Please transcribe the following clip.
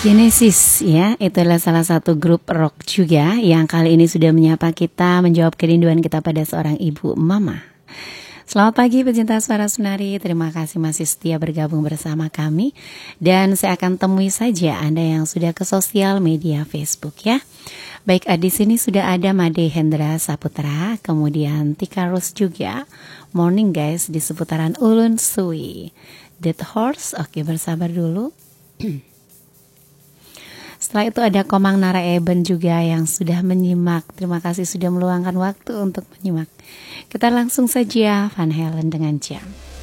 Genesis ya, itu adalah salah satu grup rock juga yang kali ini sudah menyapa kita, menjawab kerinduan kita pada seorang ibu mama. Selamat pagi pecinta Suara Sunari, terima kasih masih setia bergabung bersama kami. Dan saya akan temui saja Anda yang sudah ke sosial media Facebook ya. Baik, di sini sudah ada Made Hendra Saputra, kemudian Tika Rose juga. Morning guys, di seputaran Ulun Sui. Dead Horse, oke bersabar dulu. Setelah itu ada Komang Nara Eben juga yang sudah menyimak. Terima kasih sudah meluangkan waktu untuk menyimak. Kita langsung saja Van Halen dengan Jam.